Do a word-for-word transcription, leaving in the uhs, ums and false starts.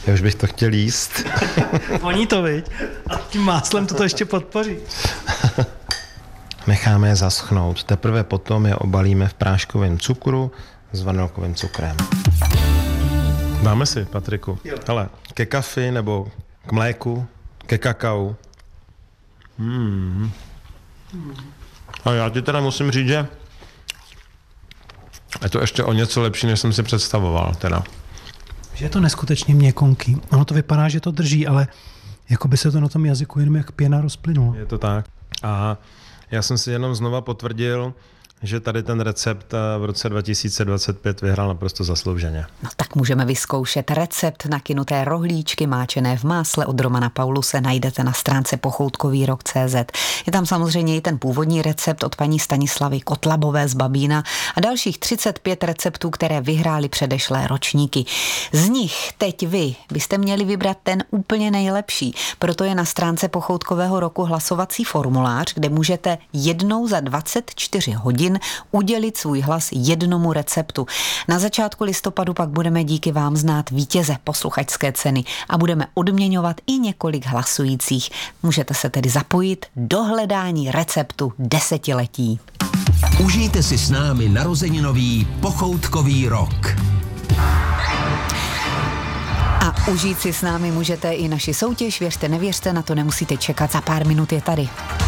Já už bych to chtěl jíst. Voní to, viď? A tím máslem to ještě podpoří. Necháme je zaschnout. Teprve potom je obalíme v práškovém cukru s vanilkovým cukrem. Dáme si, Patriku. Jo. Hele, ke kafi nebo k mléku, ke kakao. Hmm. A já ti teda musím říct, že je to ještě o něco lepší, než jsem si představoval. Teda. Že je to neskutečně měkonký. Ono to vypadá, že to drží, ale jako by se to na tom jazyku jenom jak pěna rozplynulo. Je to tak. A já jsem si jenom znova potvrdil, že tady ten recept v roce dva tisíce dvacet pět vyhrál naprosto zaslouženě. No tak můžeme vyzkoušet recept nakynuté rohlíčky máčené v másle od Romana Pauluse najdete na stránce pochoutkový rok tečka cé zet. Je tam samozřejmě i ten původní recept od paní Stanislavy Kotlabové z Babína a dalších třicet pět receptů, které vyhrály předešlé ročníky. Z nich teď vy byste měli vybrat ten úplně nejlepší, proto je na stránce pochoutkového roku hlasovací formulář, kde můžete jednou za dvacet čtyři hodin udělit svůj hlas jednomu receptu. Na začátku listopadu pak budeme díky vám znát vítěze posluchačské ceny a budeme odměňovat i několik hlasujících. Můžete se tedy zapojit do hledání receptu desetiletí. Užijte si s námi narozeninový pochoutkový rok. A užít si s námi můžete i naši soutěž, věřte, nevěřte, na to nemusíte čekat, za pár minut je tady.